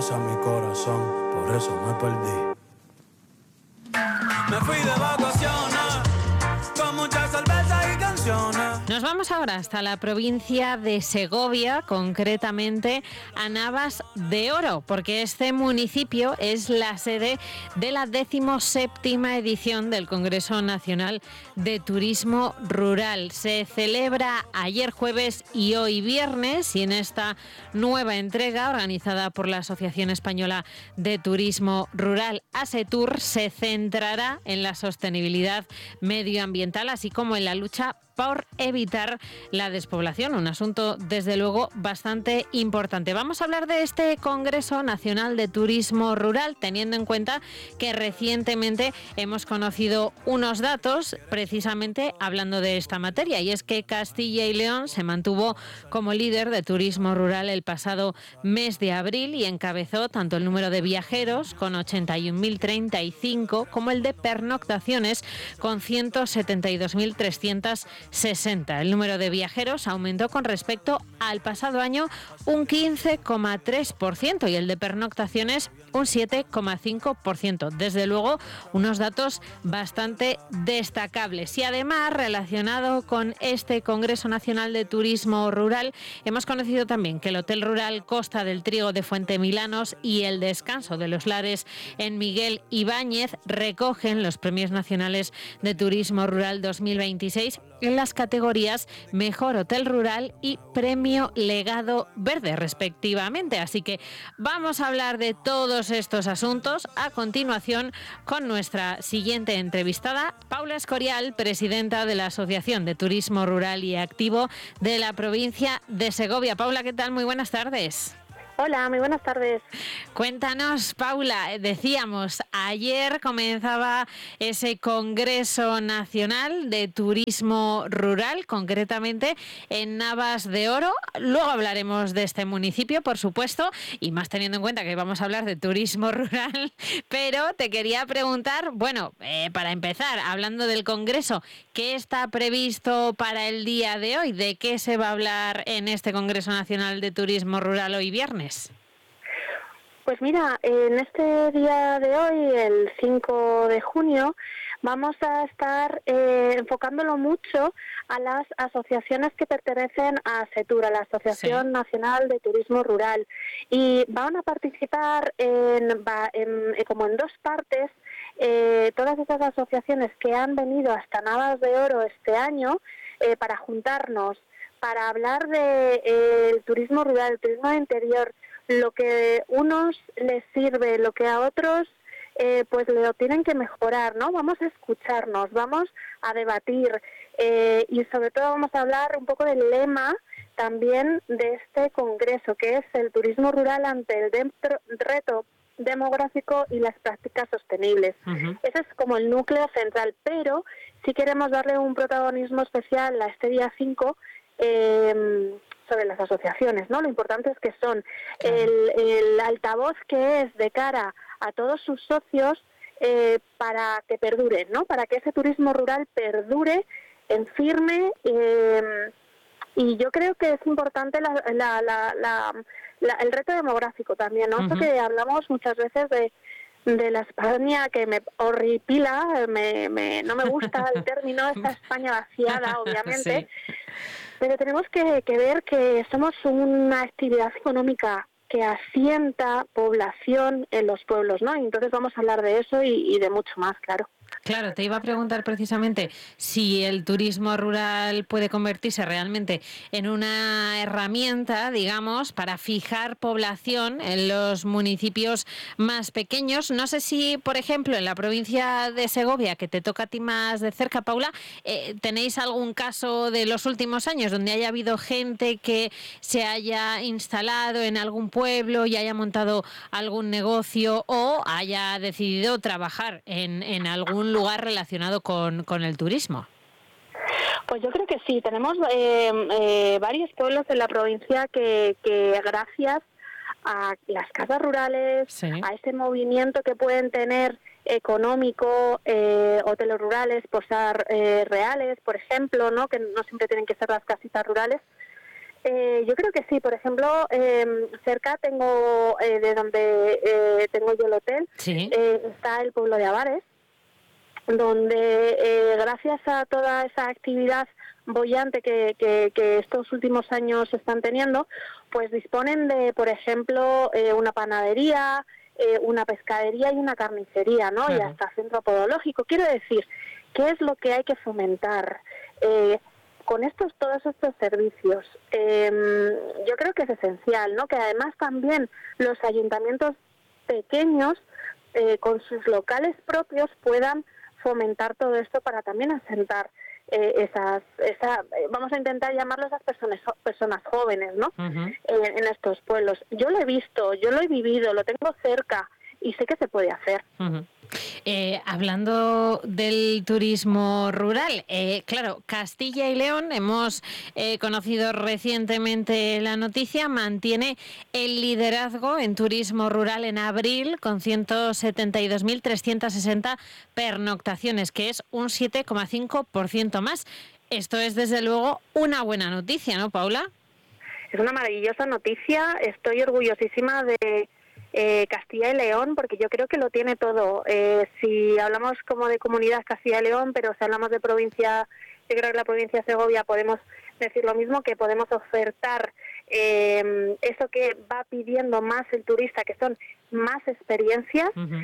a mi corazón, por eso me perdí. Me fui de vacaciones, con muchas cervezas y canciones. Nos vamos ahora hasta la provincia de Segovia, concretamente a Navas de Oro, porque este municipio es la sede de la 17ª edición del Congreso Nacional de Turismo Rural. Se celebra ayer jueves y hoy viernes, y en esta nueva entrega organizada por la Asociación Española de Turismo Rural, ASETUR, se centrará en la sostenibilidad medioambiental, así como en la lucha por evitar la despoblación, un asunto desde luego bastante importante. Vamos a hablar de este Congreso Nacional de Turismo Rural, teniendo en cuenta que recientemente hemos conocido unos datos precisamente hablando de esta materia, y es que Castilla y León se mantuvo como líder de turismo rural el pasado mes de abril y encabezó tanto el número de viajeros con 81.035 como el de pernoctaciones con 172.360. El número de viajeros aumentó con respecto al pasado año un 15,3% y el de pernoctaciones un 7,5%. Desde luego, unos datos bastante destacables. Y además, relacionado con este Congreso Nacional de Turismo Rural, hemos conocido también que el Hotel Rural Costa del Trigo de Fuentemilanos y el Descanso de los Lares en Miguel Ibáñez recogen los Premios Nacionales de Turismo Rural 2026 en las categorías Mejor Hotel Rural y Premio Legado Verde, respectivamente. Así que vamos a hablar de todos estos asuntos a continuación con nuestra siguiente entrevistada, Paula Escorial, presidenta de la Asociación de Turismo Rural y Activo de la provincia de Segovia. Paula, ¿qué tal? Muy buenas tardes. Hola, muy buenas tardes. Cuéntanos, Paula, decíamos, ayer comenzaba ese Congreso Nacional de Turismo Rural, concretamente en Navas de Oro. Luego hablaremos de este municipio, por supuesto, y más teniendo en cuenta que vamos a hablar de turismo rural, pero te quería preguntar, bueno, para empezar, hablando del Congreso, ¿qué está previsto para el día de hoy? ¿De qué se va a hablar en este Congreso Nacional de Turismo Rural hoy viernes? Pues mira, en este día de hoy, el 5 de junio, vamos a estar enfocándolo mucho a las asociaciones que pertenecen a ASETUR, a la Asociación Nacional de Turismo Rural, y van a participar como en dos partes todas esas asociaciones que han venido hasta Navas de Oro este año para juntarnos, para hablar de turismo rural, el turismo de interior, lo que unos les sirve, lo que a otros pues lo tienen que mejorar, ¿no? Vamos a escucharnos, vamos a debatir y sobre todo vamos a hablar un poco del lema también de este congreso, que es el turismo rural ante el reto demográfico y las prácticas sostenibles. Uh-huh. Ese es como el núcleo central, pero si queremos darle un protagonismo especial a este día 5, sobre las asociaciones, ¿no? Lo importante es que son el altavoz que es de cara a todos sus socios para que perduren, ¿no? Para que ese turismo rural perdure en firme, y yo creo que es importante el reto demográfico también, ¿no? Uh-huh. Esto que hablamos muchas veces de la España que me horripila, no me gusta el término, esta España vaciada, obviamente, sí. Pero tenemos que ver que somos una actividad económica que asienta población en los pueblos, ¿no? Y entonces vamos a hablar de eso y de mucho más, claro. Claro, te iba a preguntar precisamente si el turismo rural puede convertirse realmente en una herramienta, digamos, para fijar población en los municipios más pequeños. No sé si, por ejemplo, en la provincia de Segovia, que te toca a ti más de cerca, Paula, ¿tenéis algún caso de los últimos años donde haya habido gente que se haya instalado en algún pueblo y haya montado algún negocio o haya decidido trabajar en algún lugar relacionado con el turismo? Pues yo creo que sí, tenemos varios pueblos en la provincia que gracias a las casas rurales, sí, a ese movimiento que pueden tener económico, hoteles rurales, posar reales, por ejemplo, ¿no? Que no siempre tienen que ser las casitas rurales, Yo creo que sí. Por ejemplo, cerca tengo, de donde tengo yo el hotel, Sí. está el pueblo de Avares, donde gracias a toda esa actividad boyante que estos últimos años están teniendo, pues disponen de, por ejemplo, una panadería, una pescadería y una carnicería, ¿no? Y Claro. hasta centro podológico. Quiero decir, ¿qué es lo que hay que fomentar? Con todos estos servicios, yo creo que es esencial, ¿no? Que además también los ayuntamientos pequeños, con sus locales propios, puedan fomentar todo esto para también asentar vamos a intentar llamarlo esas personas jóvenes, ¿no? Uh-huh. En estos pueblos. Yo lo he visto, yo lo he vivido, lo tengo cerca y sé que se puede hacer. Uh-huh. Hablando del turismo rural, claro, Castilla y León, hemos conocido recientemente la noticia, mantiene el liderazgo en turismo rural en abril con 172.360 pernoctaciones, que es un 7,5% más. Esto es, desde luego, una buena noticia, ¿no, Paula? Es una maravillosa noticia. Estoy orgullosísima de Castilla y León, porque yo creo que lo tiene todo. Si hablamos como de comunidad Castilla y León, pero si hablamos de provincia, yo creo que la provincia de Segovia podemos decir lo mismo, que podemos ofertar eso que va pidiendo más el turista, que son más experiencias. Uh-huh.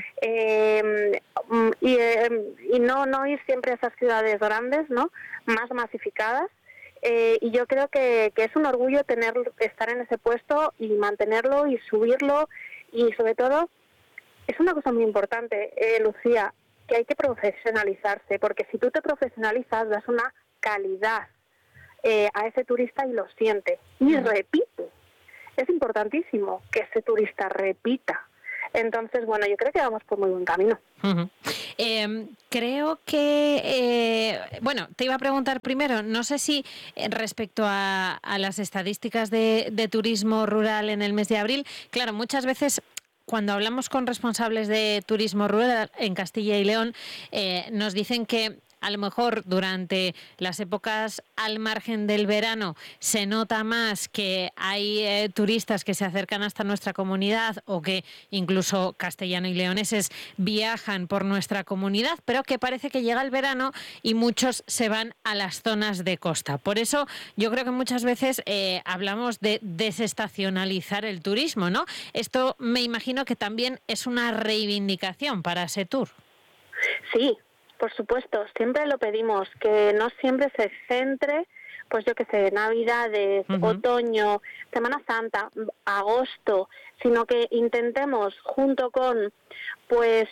Y no ir siempre a esas ciudades grandes, ¿no? Más masificadas. Y yo creo que es un orgullo estar en ese puesto y mantenerlo y subirlo. Y sobre todo, es una cosa muy importante, Lucía, que hay que profesionalizarse, porque si tú te profesionalizas, das una calidad a ese turista y lo siente. Y repite. Es importantísimo que ese turista repita. Entonces, bueno, yo creo que vamos por muy buen camino. Uh-huh. Creo que, te iba a preguntar primero, no sé si respecto a las estadísticas de turismo rural en el mes de abril, claro, muchas veces cuando hablamos con responsables de turismo rural en Castilla y León, nos dicen que a lo mejor durante las épocas al margen del verano se nota más que hay turistas que se acercan hasta nuestra comunidad o que incluso castellano y leoneses viajan por nuestra comunidad, pero que parece que llega el verano y muchos se van a las zonas de costa. Por eso yo creo que muchas veces hablamos de desestacionalizar el turismo, ¿no? Esto me imagino que también es una reivindicación para Setur. Sí. Por supuesto, siempre lo pedimos, que no siempre se centre, pues yo que sé, Navidades, uh-huh, otoño, Semana Santa, agosto, sino que intentemos junto con pues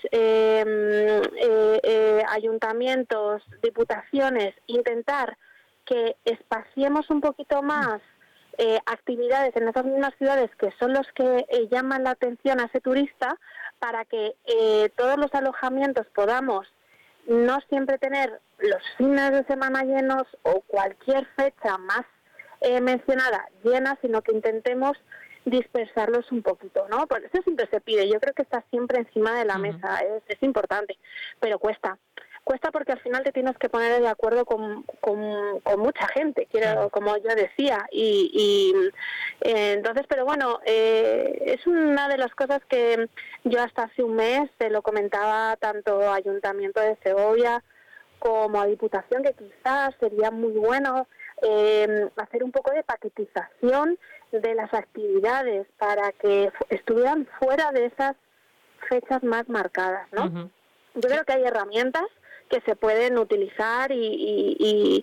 ayuntamientos, diputaciones, intentar que espaciemos un poquito más actividades en esas mismas ciudades que son los que llaman la atención a ese turista, para que todos los alojamientos podamos no siempre tener los fines de semana llenos o cualquier fecha más mencionada llena, sino que intentemos dispersarlos un poquito, ¿no? Por eso siempre se pide, yo creo que está siempre encima de la mesa, es importante, pero cuesta porque al final te tienes que poner de acuerdo con mucha gente, como yo decía, y entonces, pero bueno, es una de las cosas que yo hasta hace un mes se lo comentaba tanto a Ayuntamiento de Segovia como a Diputación, que quizás sería muy bueno hacer un poco de paquetización de las actividades para que estuvieran fuera de esas fechas más marcadas, ¿no? Uh-huh. Yo creo que hay herramientas que se pueden utilizar y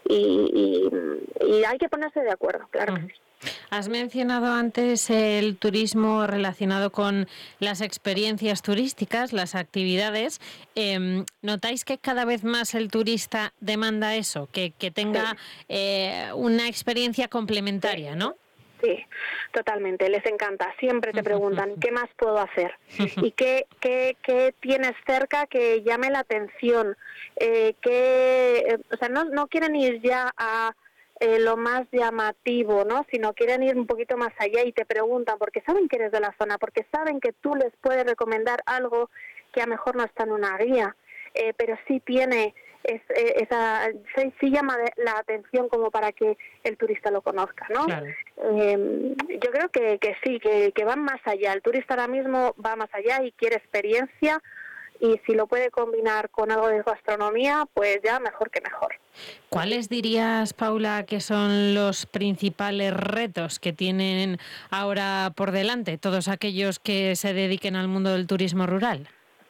hay que ponerse de acuerdo, claro que sí. Has mencionado antes el turismo relacionado con las experiencias turísticas, las actividades. ¿Notáis que cada vez más el turista demanda eso, que tenga una experiencia complementaria, ¿no? Sí, totalmente, les encanta. Siempre te preguntan, ¿qué más puedo hacer? ¿Y qué tienes cerca que llame la atención? O sea, no quieren ir ya a lo más llamativo, ¿no? Sino quieren ir un poquito más allá y te preguntan, porque saben que eres de la zona, porque saben que tú les puedes recomendar algo que a lo mejor no está en una guía, pero sí tiene sí llama la atención como para que el turista lo conozca, ¿no? Claro. Yo creo que sí, que van más allá. El turista ahora mismo va más allá y quiere experiencia, y si lo puede combinar con algo de gastronomía, pues ya mejor que mejor. ¿Cuáles dirías, Paula, que son los principales retos que tienen ahora por delante todos aquellos que se dediquen al mundo del turismo rural?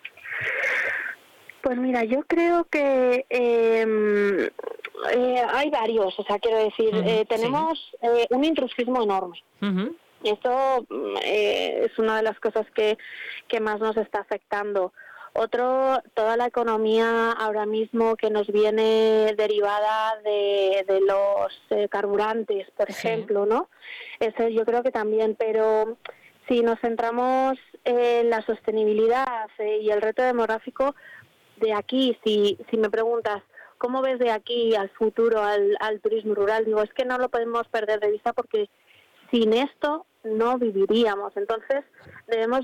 Pues mira, yo creo que hay varios, o sea, quiero decir, tenemos un intrusismo enorme. Uh-huh. Esto es una de las cosas que más nos está afectando. Otro, toda la economía ahora mismo que nos viene derivada de los carburantes, por ejemplo, ¿no? Eso yo creo que también, pero si nos centramos en la sostenibilidad y el reto demográfico de aquí, si me preguntas, ¿cómo ves de aquí al futuro, al turismo rural? Digo, es que no lo podemos perder de vista porque sin esto no viviríamos. Entonces, debemos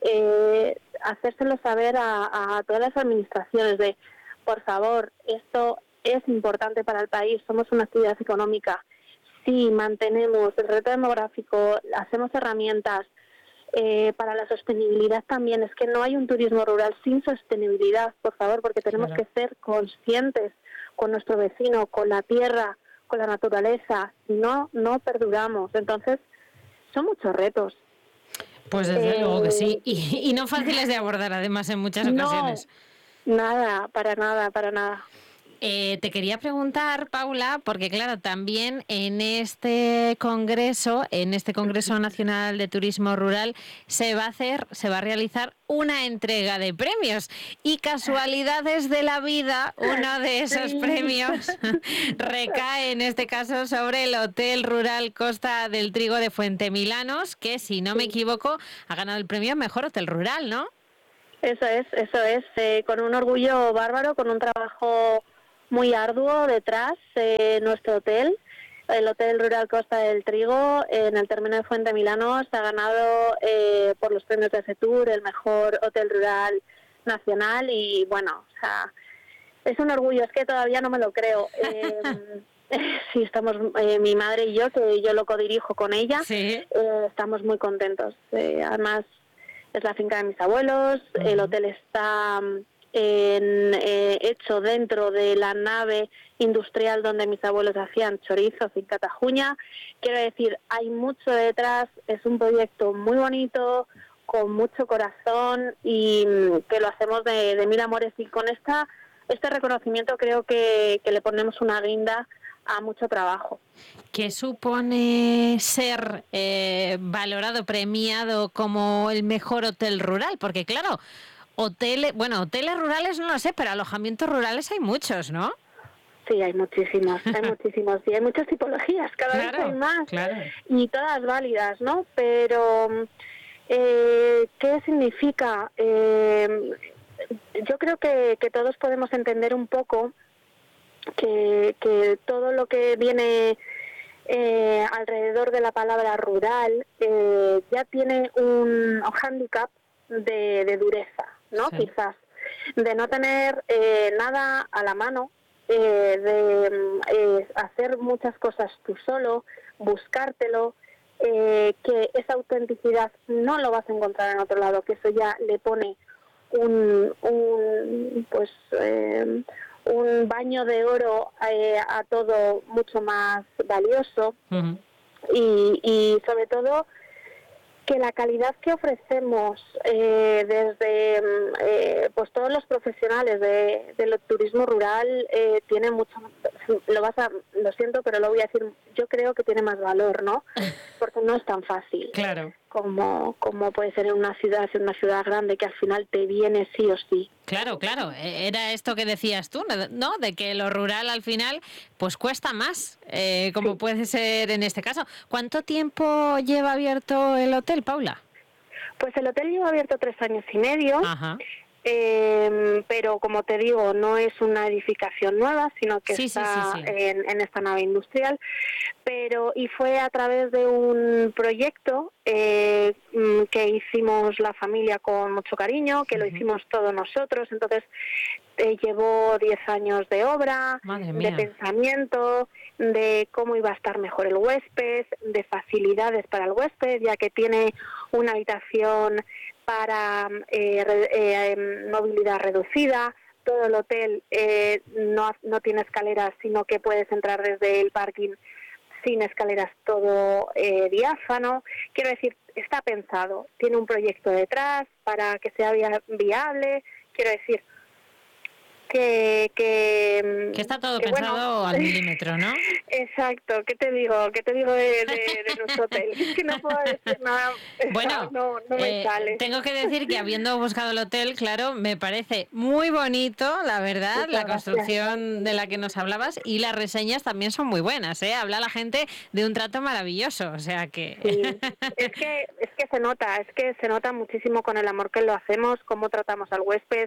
de hacérselo saber a todas las administraciones de, por favor, esto es importante para el país, somos una actividad económica. Si mantenemos el reto demográfico, hacemos herramientas para la sostenibilidad también. Es que no hay un turismo rural sin sostenibilidad, por favor, porque tenemos que ser conscientes con nuestro vecino, con la tierra, con la naturaleza. No perduramos. Entonces, son muchos retos. Pues desde luego que sí, y no fáciles de abordar además en muchas ocasiones. Nada, para nada. Te quería preguntar, Paula, porque claro, también en este Congreso Nacional de Turismo Rural, se va a realizar una entrega de premios, y casualidades de la vida, uno de esos premios recae en este caso sobre el Hotel Rural Costa del Trigo de Fuentemilanos, que si no me equivoco ha ganado el premio Mejor Hotel Rural, ¿no? Eso es, con un orgullo bárbaro, con un trabajo muy arduo detrás. Nuestro hotel, el Hotel Rural Costa del Trigo, en el término de Fuentemilanos, ha ganado por los premios de Fitur el mejor hotel rural nacional, y bueno, o sea, es un orgullo, es que todavía no me lo creo. Sí, estamos, mi madre y yo, que yo lo codirijo con ella, estamos muy contentos. Además, es la finca de mis abuelos, el hotel está hecho dentro de la nave industrial donde mis abuelos hacían chorizos en Catajuña. Quiero decir, hay mucho detrás, es un proyecto muy bonito, con mucho corazón, y que lo hacemos de mil amores, y con este reconocimiento creo que le ponemos una guinda a mucho trabajo. ¿Qué supone ser valorado, premiado como el mejor hotel rural? Porque claro, hoteles rurales no lo sé, pero alojamientos rurales hay muchos, ¿no? Sí, hay muchísimos, y hay muchas tipologías, cada vez hay más, y todas válidas, ¿no? Pero, ¿qué significa? Yo creo que todos podemos entender un poco que todo lo que viene alrededor de la palabra rural ya tiene un hándicap de dureza, ¿no? Sí. Quizás de no tener nada a la mano, de hacer muchas cosas tú solo, buscártelo, que esa autenticidad no lo vas a encontrar en otro lado, que eso ya le pone un baño de oro a todo mucho más valioso. Uh-huh. Y sobre todo que la calidad que ofrecemos desde pues todos los profesionales del turismo rural tiene mucho, lo siento, pero lo voy a decir, yo creo que tiene más valor, ¿no? Porque no es tan fácil. Claro. Como puede ser en una ciudad grande, que al final te viene sí o sí. Claro. Era esto que decías tú, ¿no? De que lo rural al final pues cuesta más, como puede ser en este caso. ¿Cuánto tiempo lleva abierto el hotel, Paula? Pues el hotel lleva abierto 3 años y medio. Ajá. Pero como te digo, no es una edificación nueva, sino que está en esta nave industrial, y fue a través de un proyecto que hicimos la familia con mucho cariño, que lo hicimos todos nosotros. Entonces llevó 10 años de obra, de pensamiento, de cómo iba a estar mejor el huésped, de facilidades para el huésped, ya que tiene una habitación para movilidad reducida. Todo el hotel no tiene escaleras, sino que puedes entrar desde el parking sin escaleras, todo diáfano. Quiero decir, está pensado, tiene un proyecto detrás para que sea viable. Quiero decir que está todo pensado al milímetro, ¿no? Exacto. ¿Qué te digo de nuestro hotel? Es que no puedo decir nada. Bueno, no me sale. Tengo que decir que habiendo buscado el hotel, claro, me parece muy bonito, la verdad, la construcción de la que nos hablabas, y las reseñas también son muy buenas, ¿eh? Habla la gente de un trato maravilloso, o sea que... Sí. es que se nota muchísimo con el amor que lo hacemos, cómo tratamos al huésped,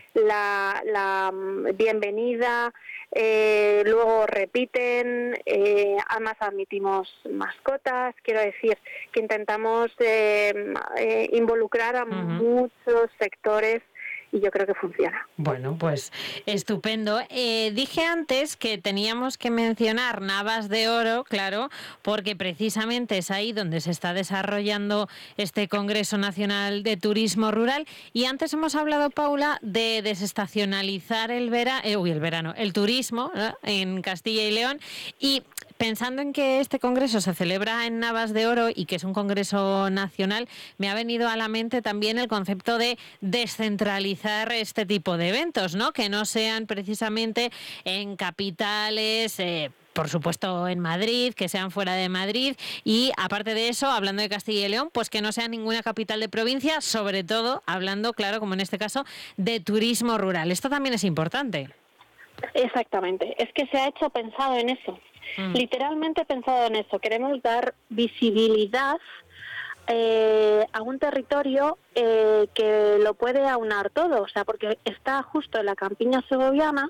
la bienvenida, luego repiten, además admitimos mascotas. Quiero decir que intentamos involucrar a muchos sectores y yo creo que funciona. Bueno, pues estupendo. Dije antes que teníamos que mencionar Navas de Oro, claro, porque precisamente es ahí donde se está desarrollando este Congreso Nacional de Turismo Rural. Y antes hemos hablado, Paula, de desestacionalizar el turismo, ¿no?, en Castilla y León. Y pensando en que este congreso se celebra en Navas de Oro y que es un congreso nacional, me ha venido a la mente también el concepto de descentralizar este tipo de eventos, ¿no? Que no sean precisamente en capitales, por supuesto en Madrid, que sean fuera de Madrid, y aparte de eso, hablando de Castilla y León, pues que no sea ninguna capital de provincia, sobre todo hablando, claro, como en este caso, de turismo rural. Esto también es importante. Exactamente, es que se ha hecho pensado en eso. Literalmente pensado en eso. Queremos dar visibilidad a un territorio que lo puede aunar todo, o sea, porque está justo en la campiña segoviana,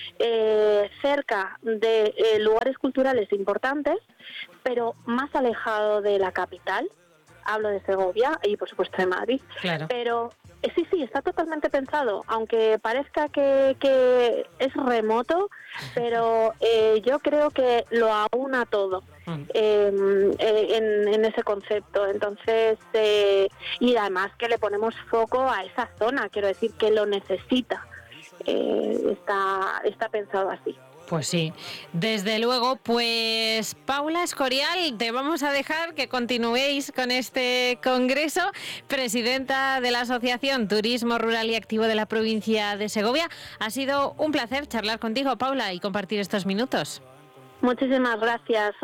cerca de lugares culturales importantes, pero más alejado de la capital. Hablo de Segovia y por supuesto de Madrid. Claro. Pero sí, está totalmente pensado, aunque parezca que es remoto, pero yo creo que lo aúna todo en ese concepto. Entonces, y además que le ponemos foco a esa zona, quiero decir que lo necesita. Está pensado así. Pues sí, desde luego. Pues Paula Escorial, te vamos a dejar que continuéis con este congreso, presidenta de la Asociación Turismo Rural y Activo de la provincia de Segovia. Ha sido un placer charlar contigo, Paula, y compartir estos minutos. Muchísimas gracias.